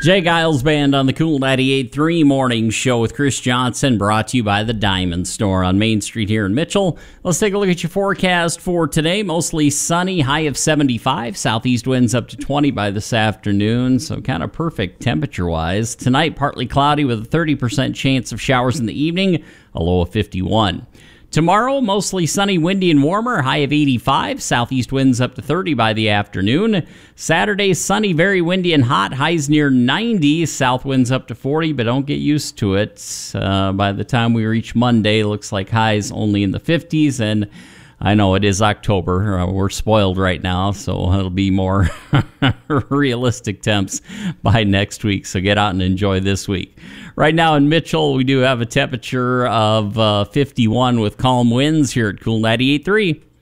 Jay Giles Band on the Cool 98.3 Morning Show with Chris Johnson, brought to you by the Diamond Store on Main Street here in Mitchell. Let's take a look at your forecast for today. Mostly sunny, high of 75. Southeast winds up to 20 by this afternoon, so kind of perfect temperature-wise. Tonight, partly cloudy with a 30% chance of showers in the evening, a low of 51. Tomorrow, mostly sunny, windy, and warmer, high of 85. Southeast winds up to 30 by the afternoon. Saturday, sunny, very windy and hot, highs near 90. South winds up to 40, but don't get used to it. By the time we reach Monday, looks like highs only in the 50s, and I know it is October. We're spoiled right now, so it'll be more realistic temps by next week. So get out and enjoy this week. Right now in Mitchell, we do have a temperature of 51 with calm winds here at Cool 98.3.